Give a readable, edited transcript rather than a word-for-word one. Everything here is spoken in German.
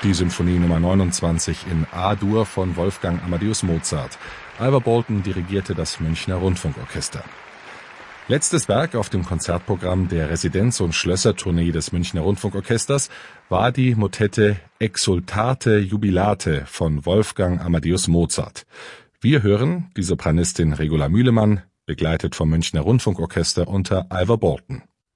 Die Symphonie Nummer 29 in A-Dur von Wolfgang Amadeus Mozart. Ivor Bolton dirigierte das Münchner Rundfunkorchester. Letztes Werk auf dem Konzertprogramm der Residenz- und Schlössertournee des Münchner Rundfunkorchesters war die Motette Exsultate Jubilate von Wolfgang Amadeus Mozart. Wir hören die Sopranistin Regula Mühlemann, begleitet vom Münchner Rundfunkorchester unter Ivor Bolton.